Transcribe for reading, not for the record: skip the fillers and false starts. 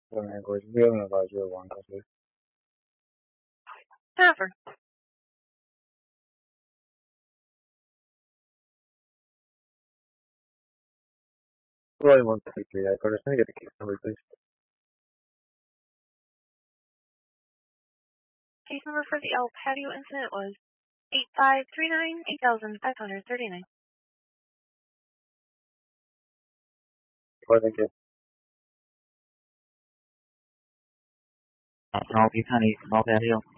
在美国病了吧，就往这里。 Never. Well, I want to be I got to get the case number, please. Case number for the El Patio incident was 8539-8539. Well, thank you. Northeast Honey, El Patio.